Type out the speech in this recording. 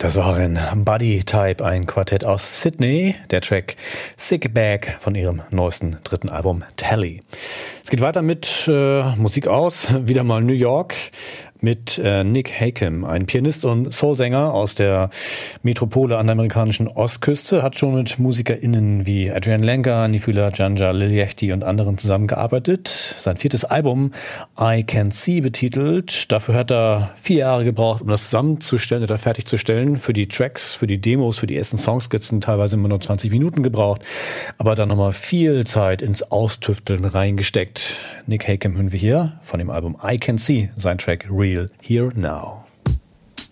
Das war ein Buddy Type, ein Quartett aus Sydney, der Track Sick Bag von ihrem neuesten dritten Album Tally. Es geht weiter mit Musik aus, wieder mal New York, mit Nick Hakim, ein Pianist und Soulsänger aus der Metropole an der amerikanischen Ostküste, hat schon mit MusikerInnen wie Adrienne Lenker, Nifula Janja, Lil Yachty und anderen zusammengearbeitet. Sein 4. Album I Can See betitelt. Dafür hat er 4 Jahre gebraucht, um das zusammenzustellen oder fertigzustellen. Für die Tracks, für die Demos, für die ersten Songskizzen teilweise immer nur 20 Minuten gebraucht. Aber dann nochmal viel Zeit ins Austüfteln reingesteckt. Nick Hakim hören wir hier von dem Album I Can See, sein Track Real Here Now.